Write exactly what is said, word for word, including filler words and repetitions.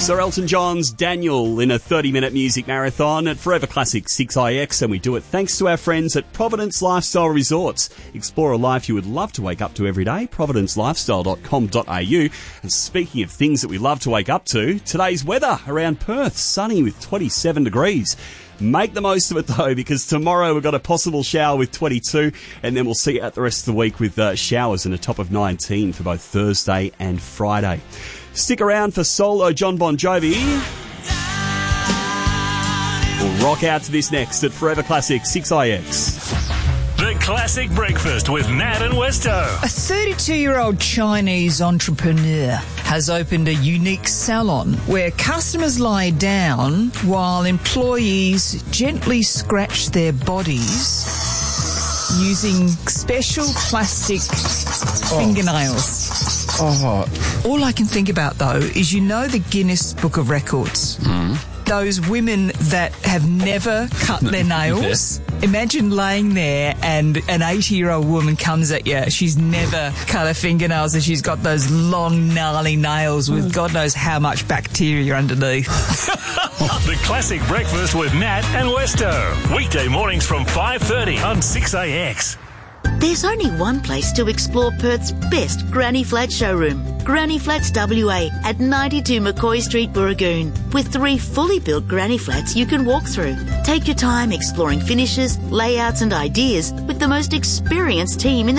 Sir Elton John's Daniel in a thirty-minute music marathon at Forever Classic six I X, and we do it thanks to our friends at Providence Lifestyle Resorts. Explore a life you would love to wake up to every day, providence lifestyle dot com dot a u. And speaking of things that we love to wake up to, today's weather around Perth, sunny with twenty-seven degrees. Make the most of it, though, because tomorrow we've got a possible shower with twenty-two, and then we'll see out the rest of the week with uh, showers and a top of nineteen for both Thursday and Friday. Stick around for solo John Bon Jovi. We'll rock out to this next at Forever Classic six I X. The Classic Breakfast with Nat and Westo. A thirty-two-year-old Chinese entrepreneur has opened a unique salon where customers lie down while employees gently scratch their bodies using special plastic oh. fingernails. Oh. All I can think about, though, is you know the Guinness Book of Records? Mm. Those women that have never cut their nails. Imagine laying there and an eighty-year-old woman comes at you. She's never cut her fingernails and she's got those long, gnarly nails with God knows how much bacteria underneath. The Classic Breakfast with Nat and Westo. Weekday mornings from five thirty on six A X. There's only one place to explore Perth's best Granny Flat showroom. Granny Flats W A at ninety-two McCoy Street, Burragoon, with three fully built granny flats you can walk through. Take your time exploring finishes, layouts and ideas with the most experienced team in the